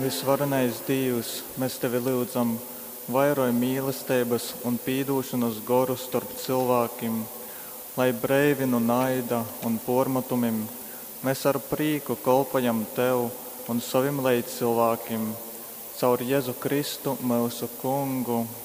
Visvarenais Dievs, mēs tevi lūdzam, vairoj mīlestības un pīdūšanas goru starp cilvēkiem, lai brīvi no naida un pormatumiem mēs ar prīku kolpojam tev un saviem līdzcilvēkiem, caur Jēzu Kristu mūsu Kungu.